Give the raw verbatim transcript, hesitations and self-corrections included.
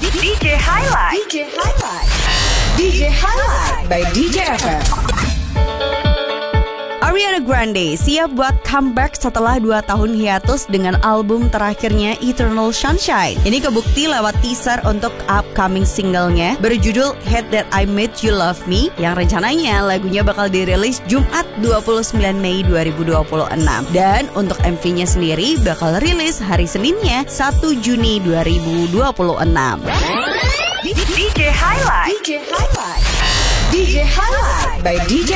D J Highlight. D J Highlight. D J Highlight by D J F M. Ariana Grande siap buat comeback setelah dua tahun hiatus dengan album terakhirnya Eternal Sunshine. Ini kebukti lewat teaser untuk upcoming singlenya berjudul Hate That I Made You Love Me, yang rencananya lagunya bakal dirilis Jumat dua puluh sembilan Mei dua ribu dua puluh enam. Dan untuk M V-nya sendiri bakal rilis hari Seninnya satu Juni dua ribu dua puluh enam. D J Highlight. D J Highlight. D J Highlight by D J